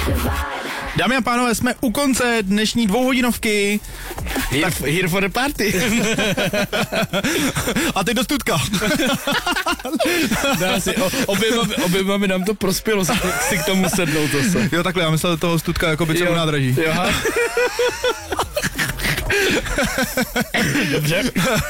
Dámy a pánové, jsme u konce dnešní 2hodinovky. Here for the party. A teď do Studka. Dá si, oběma mi nám to prospělo si k tomu sednout zase. Jo, takhle, já myslel toho Studka jako by celou nádraží. Jo. Dobře.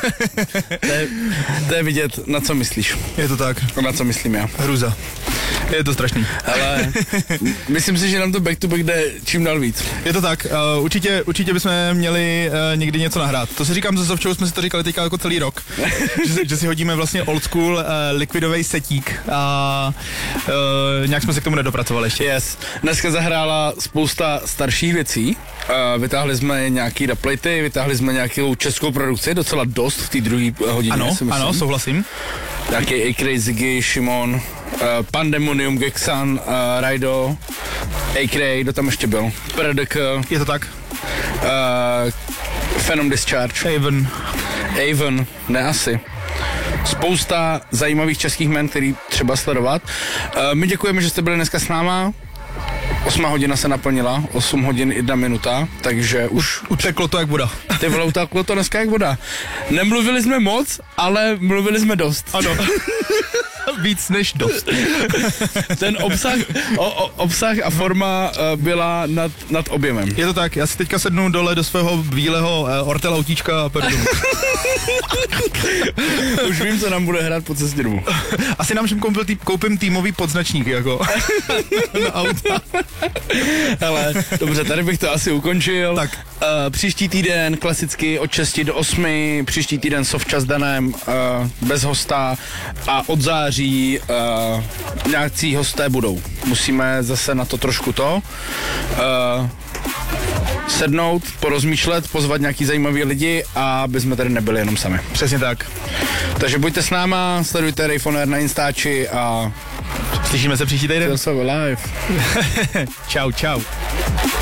To je vidět, na co myslíš. Je to tak. Na co myslím já. Hruza. Je to strašný. Ale myslím si, že nám to back to back jde čím dál víc. Je to tak. Určitě bychom měli někdy něco nahrát. To si říkám, se Sovčou jsme si to říkali teďka jako celý rok. že si hodíme vlastně old school liquidový setík a nějak jsme se k tomu nedopracovali ještě. Yes. Dneska zahrála spousta starších věcí. Vytáhli jsme nějaký replayty, vytáhli jsme nějakou českou produkci, docela dost v té druhé hodině. Ano, souhlasím. Nějaký A-Cray, Ziggy, Šimon, Pandemonium, Gexan, Raido, A-Cray, kdo tam ještě byl? Predek. Je to tak. Phenom Discharge. Avon, ne asi. Spousta zajímavých českých jmen, který třeba sledovat. My děkujeme, že jste byli dneska s náma. 8 hodina se naplnila, 8 hodin 1 minuta, takže už uteklo to jak voda. Ty vole, uteklo to dneska jak voda. Nemluvili jsme moc, ale mluvili jsme dost. Ano. Víc než dost. Ten obsah a forma byla nad objemem. Je to tak, já si teďka sednu dole do svého bílého Ortel autíčka a půjdu domů. Už vím, co nám bude hrát po cestě domů. Asi nám všem koupím týmový podznačník, jako. Na auta. Ale dobře, tady bych to asi ukončil. Tak. Příští týden klasicky od 6 do 8, příští týden Sovča s Danem, bez hosta a od září nějakcí hosté budou. Musíme zase na to trošku sednout, porozmýšlet, pozvat nějaký zajímavý lidi a aby jsme tady nebyli jenom sami. Přesně tak. Takže buďte s náma, sledujte Rave On Air na Instači a slyšíme se příští týden. live. Čau.